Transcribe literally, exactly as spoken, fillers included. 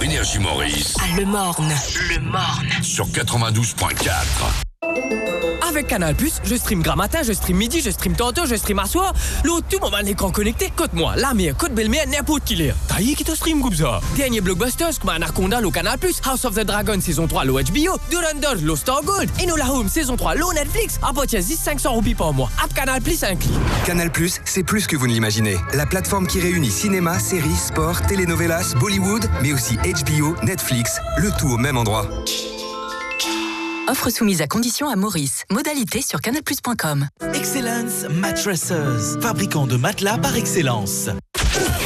Énergie Maurice. Ah, le Morne. Le Morne. Sur quatre-vingt-douze point quatre. Avec Canal+, je stream Grammatin, je stream midi, je stream tantôt, je stream à soir. L'autre tout mon écran connecté, côte-moi, la mère, côte belle-mère, n'importe qui l'est. T'as qui te stream comme ça? Dernier blockbusters comme Anaconda, le Canal+, House of the Dragon saison trois, le H B O, Durandor, le Star Gold, Enola Holmes saison trois, le Netflix, à partir de cinq cents roupies par mois. App Canal+, un clic. Canal+, c'est plus que vous ne l'imaginez. La plateforme qui réunit cinéma, séries, sport, telenovelas, Bollywood, mais aussi H B O, Netflix, le tout au même endroit. Offre soumise à condition à Maurice. Modalité sur canal plus point com. Excellence Mattresses, fabricant de matelas par excellence.